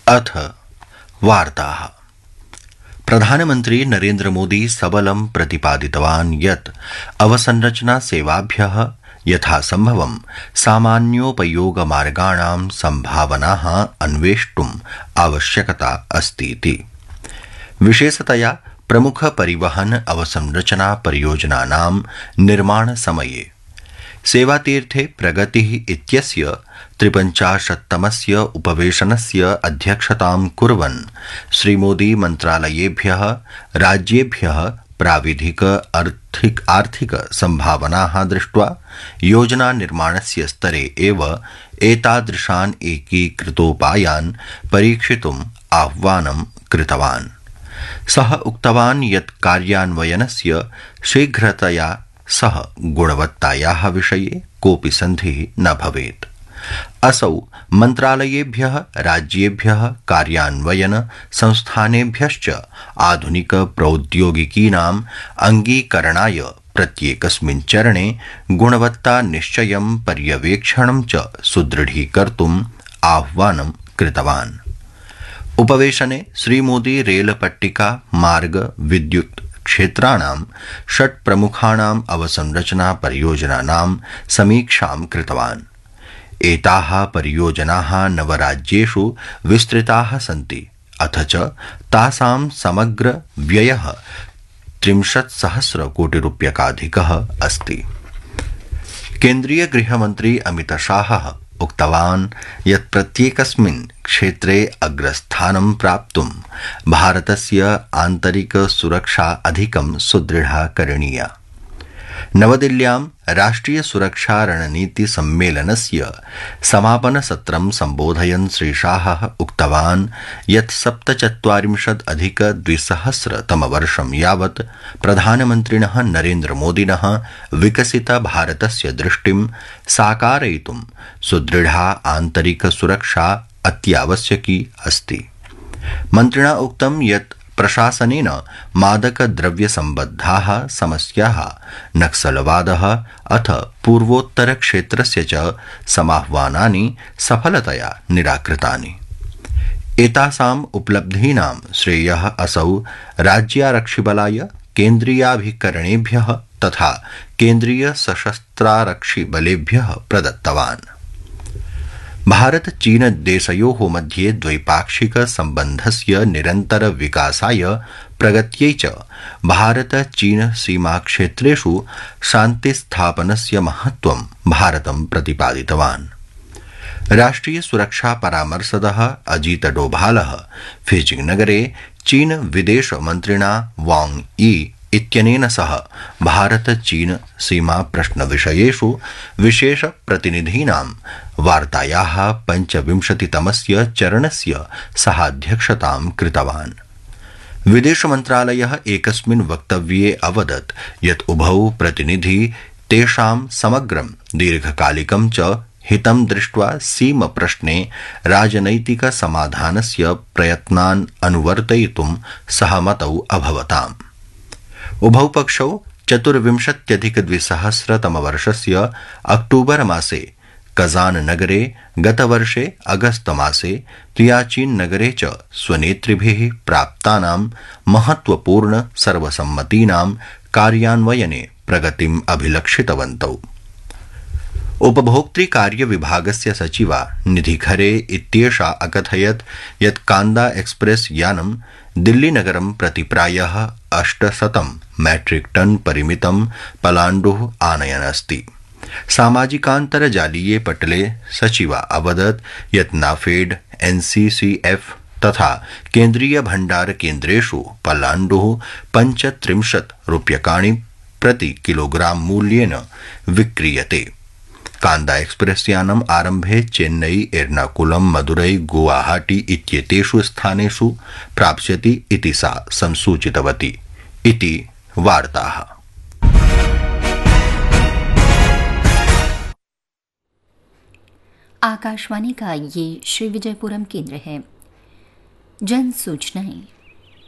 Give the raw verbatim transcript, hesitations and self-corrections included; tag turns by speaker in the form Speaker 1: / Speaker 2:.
Speaker 1: अथ वार्ताः। प्रधानमन्त्री नरेन्द्र मोदी सबलं प्रतिपादितवान् यत् अवसंरचना सेवाभ्यः यथासम्भवं सामान्योपयोगमार्गाणां सम्भावनाः अन्वेष्टुम् आवश्यकता अस्तीति। विशेषतया प्रमुख परिवहन अवसंरचना परियोजनानां निर्माणसमये सेवातीर्थे प्रगतिः इत्यस्य त्रिपञ्चाशत्तमस्य उपवेशनस्य अध्यक्षतां कुर्वन् श्रीमोदी मन्त्रालयेभ्यः राज्येभ्यः प्राविधिक आर्थिक आर्थिक सम्भावनाः दृष्ट्वा योजना निर्माणस्य स्तरे एव एतादृशान् एकीकृतोपायान् परीक्षितुम् आह्वानं कृतवान्। सः उक्तवान् यत् कार्यान्वयनस्य शीघ्रतया सह गुणवत्तायाः विषये कोऽपि सन्धिः न भवेत्। असौ मन्त्रालयेभ्यः राज्येभ्यः कार्यान्वयन संस्थानेभ्यश्च आधुनिक प्रौद्योगिकीनाम् अङ्गीकरणाय प्रत्येकस्मिन् चरणे गुणवत्ता निश्चयं पर्यवेक्षणं च सुदृढीकर्तुम् आह्वानं कृतवान्। उपवेशने श्रीमोदी रेलपट्टिका मार्ग विद्युत् क्षेत्राणां षट् प्रमुखाणाम् अवसंरचना परियोजनानां समीक्षां कृतवान्। एताः परियोजनाः नवराज्येषु विस्तृताः सन्ति, अथ च तासां समग्र व्ययः त्रिंशत्सहस्र कोटिरूप्यकाधिकः अस्ति। केन्द्रीय गृहमन्त्री अमितशाहः उक्तवान् यत् प्रत्येकस्मिन् क्षेत्रे अग्रस्थानं प्राप्तुं भारतस्य आन्तरिक सुरक्षा अधिकं सुदृढा करणीया। नवदिल्ल्यां राष्ट्रिय सुरक्षा रणनीति सम्मेलनस्य समापनसत्रं सम्बोधयन् श्रीशाहः उक्तवान् यत् सप्तचत्वारिंशत् अधिक द्विसहस्रतमवर्षं यावत् प्रधानमन्त्रिणः नरेन्द्रमोदिनः विकसित भारतस्य दृष्टिं साकारयितुं सुदृढा आन्तरिक सुरक्षा अत्यावश्यकी अस्ति। मन्त्रिणा उक्तं यत् प्रशासनेन मादकद्रव्यसम्बद्धाः समस्याः, नक्सलवादः अथ पूर्वोत्तरक्षेत्रस्य च समाह्वानानि सफलतया निराकृतानि। एतासाम् उपलब्धीनां श्रेयः असौ राज्यारक्षिबलाय, केन्द्रीयाभिकरणेभ्यः तथा केन्द्रीय सशस्त्रारक्षिबलेभ्यः प्रदत्तवान्। भारत चीन देशयोः मध्ये द्वैपाक्षिक सम्बन्धस्य निरन्तर विकासाय प्रगत्यै च भारत चीन सीमाक्षेत्रेषु शान्तिस्थापनस्य महत्त्वं भारतं प्रतिपादितवान्। राष्ट्रिय सुरक्षा परामर्शदः अजीत डोभालः फीजिंग नगरे चीन विदेश मन्त्रिणा वांग यी इत्यनेन सह भारत चीन सीमा प्रश्नविषयेषु विशेष प्रतिनिधीनां वार्तायाः पञ्चविंशतितमस्य चरणस्य सहाध्यक्षतां कृतवान्। विदेशमन्त्रालयः एकस्मिन् वक्तव्ये अवदत् यत् उभौ प्रतिनिधि तेषां समग्रं दीर्घकालिकं च हितं दृष्ट्वा सीमप्रश्ने राजनैतिक समाधानस्य प्रयत्नान् अनुवर्तयितुं सहमतौ अभवताम्। उभौ पक्षौ चतुर्विंशत्यधिकद्विसहस्रतमवर्षस्य अक्टूबर मासे कजान नगरे, गतवर्षे अगस्त मासे तियाचीन नगरे च स्वनेतृभिः प्राप्तानां महत्वपूर्ण सर्वसम्मतीनां कार्यान्वयने प्रगतिम् अभिलक्षितवन्तौ। उपभोक्तृकार्यविभागस्य सचिवा निधि खरे इत्येषा अकथयत् यत् कांदा एक्सप्रेस यानं दिल्लीनगरं प्रति प्रायः अष्टशतं मैट्रिक टन परिमितं पलाण्डुः आनयन् अस्ति। सामाजिकान्तर्जालीये पटले सचिवा अवदत् यत् नाफेड, एनसीसीएफ तथा केन्द्रीय भण्डार केन्द्रेषु पलाण्डुः पञ्चत्रिंशत् रूप्यकाणि प्रति किलोग्राम मूल्येन विक्रीयते। कांदा एक्सप्रेस यानम् आरम्भे चेन्नई, एर्नाकुलम, मदुरै, गुवाहाटी इत्येतेषु स्थानेषु प्राप्स्यति इति सा संसूचितवती इति वार्ताः।
Speaker 2: आकाशवाणी का ये श्री विजयपुरम केंद्र है। जन सूचनाएं।